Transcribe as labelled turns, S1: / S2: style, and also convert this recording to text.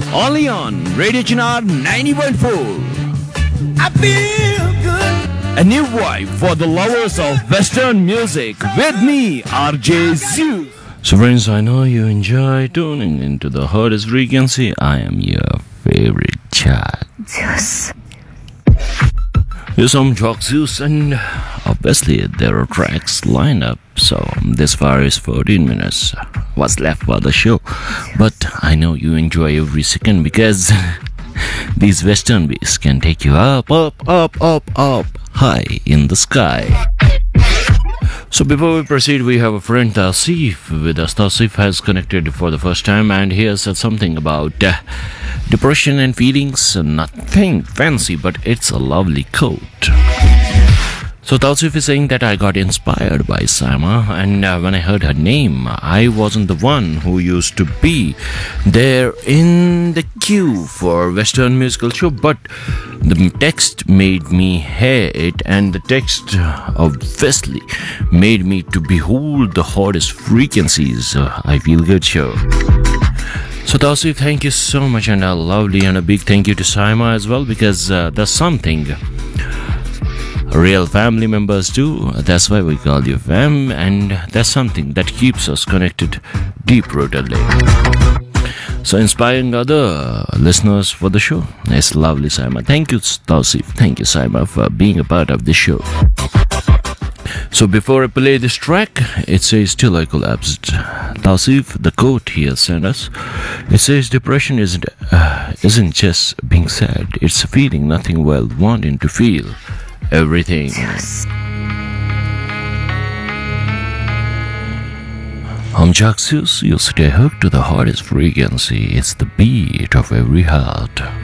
S1: Only on Radio Chinar 90.4.
S2: I feel good.
S1: A new vibe for the lovers of Western music with me, RJ Zeus.
S3: So friends, I know you enjoy tuning into the hottest frequency. I am your favorite chat.
S4: Zeus.
S3: Yes, I'm Jock Zeus, and obviously there are tracks lined up. So this far is 14 minutes. What's left for the show? But I know you enjoy every second because these Western beats can take you up, high in the sky. So before we proceed, we have a friend Tausif with us. Tausif has connected for the first time and he has said something about depression and feelings. Nothing fancy, but it's a lovely quote. So Tausif is saying that I got inspired by Saima, and when I heard her name, I wasn't the one who used to be there in the queue for Western musical show, but the text made me hear it, and the text obviously made me to behold the hottest frequencies. I feel good show. So Tausif, thank you so much, and a lovely and a big thank you to Saima as well, because there's something real family members do. That's why we call you fam, and that's something that keeps us connected deep-rootedly. So inspiring other listeners for the show. It's lovely, Saima. Thank you, Tausif. Thank you, Saima, for being a part of the show. So before I play this track, it says till I collapsed. Tausif, the quote he has sent us, it says depression isn't just being sad, it's feeling nothing while wanting to feel everything.
S4: Zeus.
S3: I'm Jack Zeus. You stay hooked to the hottest frequency. It's the beat of every heart.